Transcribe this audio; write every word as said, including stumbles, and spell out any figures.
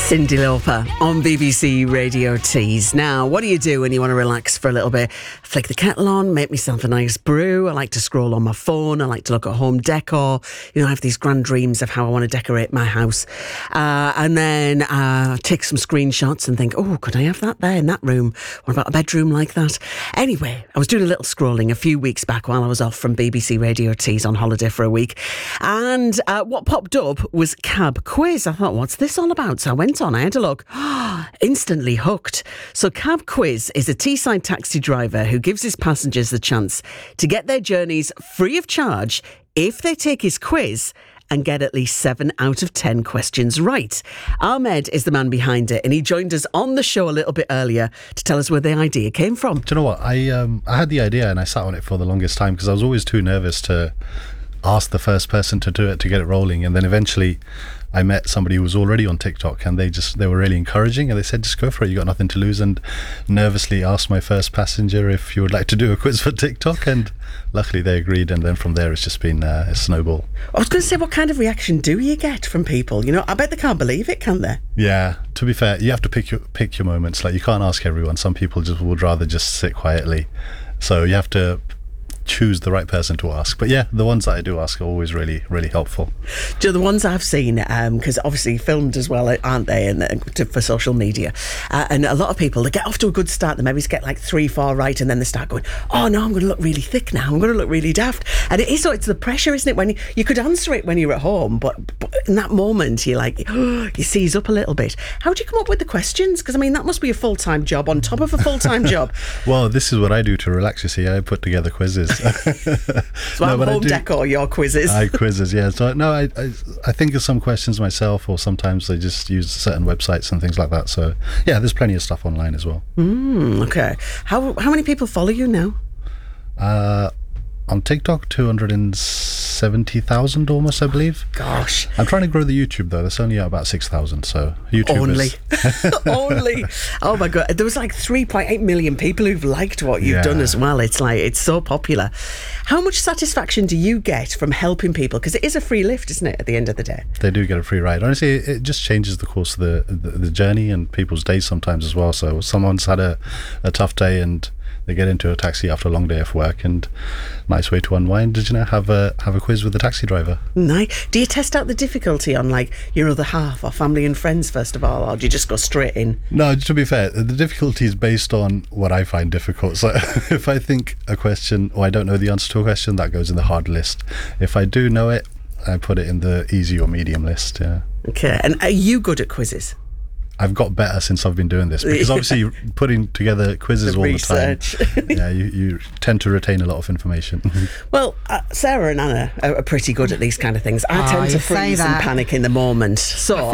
Cyndi Lauper on B B C Radio Tees. Now, what do you do when you want to relax for a little bit? Flick the kettle on, make myself a nice brew. I like to scroll on my phone. I like to look at home decor. You know, I have these grand dreams of how I want to decorate my house. Uh, and then uh, take some screenshots and think, oh, could I have that there in that room? What about a bedroom like that? Anyway, I was doing a little scrolling a few weeks back while I was off from B B C Radio Tees on holiday for a week. And uh, what popped up was Cab Quiz. I thought, what's this all about? So I went on, I had a look. Instantly hooked. So Cab Quiz is a Teesside taxi driver who gives his passengers the chance to get their journeys free of charge if they take his quiz and get at least seven out of ten questions right. Ahmed is the man behind it, and he joined us on the show a little bit earlier to tell us where the idea came from. Do you know what? I um, I had the idea and I sat on it for the longest time because I was always too nervous to ask the first person to do it to get it rolling, and then eventually I met somebody who was already on TikTok, and they just they were really encouraging, and they said, just go for it, you got nothing to lose. And nervously asked my first passenger if you would like to do a quiz for TikTok, and luckily they agreed, and then from there it's just been uh, a snowball. I was going to say, what kind of reaction do you get from people? You know, I bet they can't believe it, can they? Yeah, to be fair, you have to pick your pick your moments. Like, you can't ask everyone. Some people just would rather just sit quietly, so you have to choose the right person to ask. But yeah, the ones that I do ask are always really, really helpful. Do you know, the ones I've seen, because um, obviously filmed as well, aren't they, and uh, to, for social media, uh, and a lot of people, they get off to a good start, they maybe get like three, four right, and then they start going, oh no, I'm going to look really thick now, I'm going to look really daft. And it is, so it's the pressure, isn't it, when you, you could answer it when you're at home, but, but in that moment you're like, oh, you seize up a little bit. How do you come up with the questions? Because I mean, that must be a full-time job on top of a full-time job. Well, this is what I do to relax, you see. I put together quizzes. So no, I'm home decor, your quizzes. I quizzes, yeah. So no, I, I I think of some questions myself, or sometimes I just use certain websites and things like that. So yeah, there's plenty of stuff online as well. Mm, okay. How how many people follow you now? Uh, on TikTok, two hundred seventy thousand almost, I believe. Gosh. I'm trying to grow the YouTube though. There's only about six thousand, so YouTubers. Only. Only. Oh my God. There was like three point eight million people who've liked what you've yeah. done as well. It's like, it's so popular. How much satisfaction do you get from helping people? Because it is a free lift, isn't it, at the end of the day? They do get a free ride. Honestly, it just changes the course of the, the, the journey and people's days sometimes as well. So someone's had a, a tough day and they get into a taxi after a long day of work, and nice way to unwind. Did you know, have a have a quiz with the taxi driver? Nice. Do you test out the difficulty on like your other half or family and friends first of all, or do you just go straight in? No, to be fair, the difficulty is based on what I find difficult. So if I think a question or I don't know the answer to a question, that goes in the hard list. If I do know it, I put it in the easy or medium list. Yeah. Okay. And are you good at quizzes? I've got better since I've been doing this, because obviously putting together quizzes the all research. the time, yeah, you, you tend to retain a lot of information. Well, uh, Sarah and Anna are, are pretty good at these kind of things. I oh, tend to freeze and panic in the moment. So